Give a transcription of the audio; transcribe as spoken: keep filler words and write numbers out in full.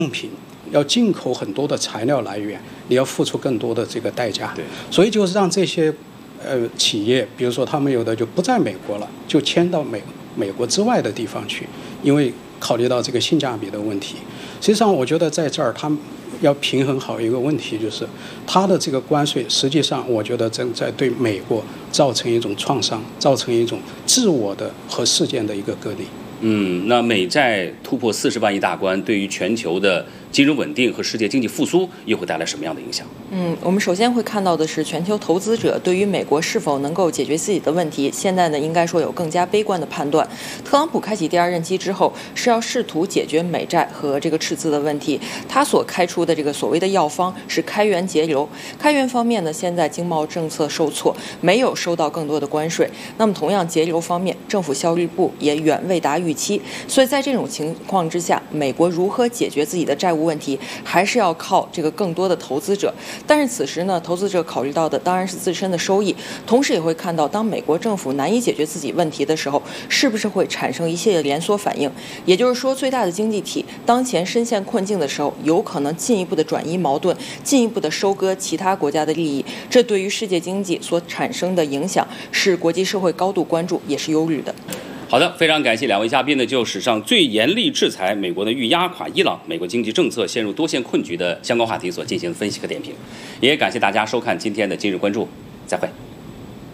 用品，要进口很多的材料来源，你要付出更多的这个代价。 对， 所以就是让这些呃企业，比如说他们有的就不在美国了，就迁到美美国之外的地方去，因为考虑到这个性价比的问题。实际上，我觉得在这儿他们要平衡好一个问题，就是它的这个关税，实际上我觉得正在对美国造成一种创伤，造成一种自我的和事件的一个割裂。 嗯，那美债突破四十万亿大关，对于全球的金融稳定和世界经济复苏又会带来什么样的影响？ 嗯，我们首先会看到的是，全球投资者对于美国是否能够解决自己的问题，现在呢应该说有更加悲观的判断。特朗普开启第二任期之后，是要试图解决美债和这个赤字的问题。他所开出的这个所谓的药方是开源节流。开源方面呢，现在经贸政策受挫，没有收到更多的关税。那么同样节流方面，政府效率部也远未达预期。所以在这种情况之下，美国如何解决自己的债务问题，还是要靠这个更多的投资者。但是此时呢，投资者考虑到的当然是自身的收益，同时也会看到，当美国政府难以解决自己问题的时候，是不是会产生一系列连锁反应？也就是说，最大的经济体当前深陷困境的时候，有可能进一步的转移矛盾，进一步的收割其他国家的利益。这对于世界经济所产生的影响，是国际社会高度关注，也是忧虑的。 好的，非常感谢两位嘉宾呢，就史上最严厉制裁美国的欲压垮伊朗，美国经济政策陷入多线困局的相关话题所进行分析和点评，也感谢大家收看今天的今日关注，再会。